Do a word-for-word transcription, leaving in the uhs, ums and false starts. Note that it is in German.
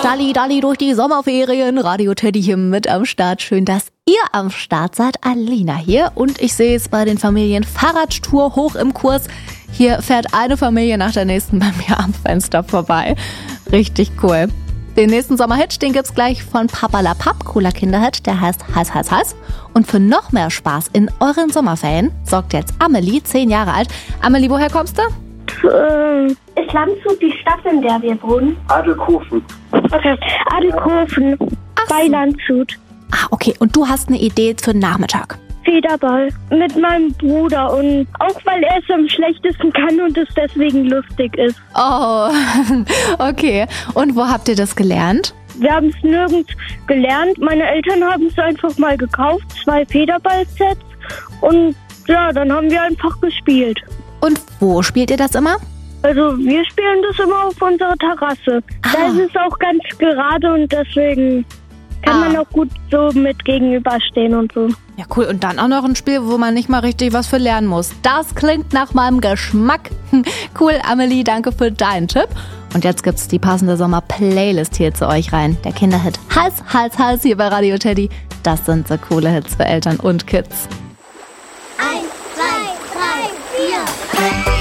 Dalli, Dalli durch die Sommerferien. Radio Teddy hier mit am Start. Schön, dass ihr am Start seid. Alina hier. Und ich sehe es bei den Familien Fahrradtour hoch im Kurs. Hier fährt eine Familie nach der nächsten bei mir am Fenster vorbei. Richtig cool. Den nächsten Sommerhit, den gibt's gleich von Papa La Papp. Cooler Kinderhit, der heißt Heiß, Heiß, Heiß. Und für noch mehr Spaß in euren Sommerferien sorgt jetzt Amelie, zehn Jahre alt. Amelie, woher kommst du? Äh, ist Landshut die Stadt, in der wir wohnen? Adelkofen. Okay, Adelkofen bei Landshut. Ah, okay. Und du hast eine Idee für den Nachmittag? Federball mit meinem Bruder und auch weil er es am schlechtesten kann und es deswegen lustig ist. Oh, okay. Und wo habt ihr das gelernt? Wir haben es nirgends gelernt. Meine Eltern haben es einfach mal gekauft, zwei Federball-Sets und ja, dann haben wir einfach gespielt. Und wo spielt ihr das immer? Also wir spielen das immer auf unserer Terrasse. Ah. Da ist es auch ganz gerade und deswegen kann Ah. man auch gut so mit gegenüberstehen und so. Ja, cool. Und dann auch noch ein Spiel, wo man nicht mal richtig was für lernen muss. Das klingt nach meinem Geschmack. Cool, Amelie, danke für deinen Tipp. Und jetzt gibt's die passende Sommer-Playlist hier zu euch rein. Der Kinderhit Hals, Hals, Hals hier bei Radio Teddy. Das sind so coole Hits für Eltern und Kids. Eins, zwei, drei, vier.